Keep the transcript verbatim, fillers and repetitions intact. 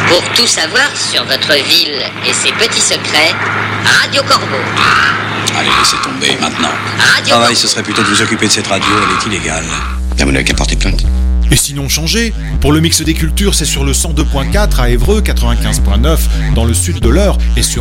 Pour tout savoir sur votre ville et ses petits secrets, Radio Corbeau. Allez, laissez tomber maintenant. Radio Travail, Corbeau. ce serait plutôt de vous occuper de cette radio, elle est illégale. Ah, vous n'avez qu'à porter plainte. Et sinon changez. Pour le mix des cultures, c'est sur le cent deux point quatre à Évreux, quatre-vingt-quinze point neuf dans le sud de l'Eure et sur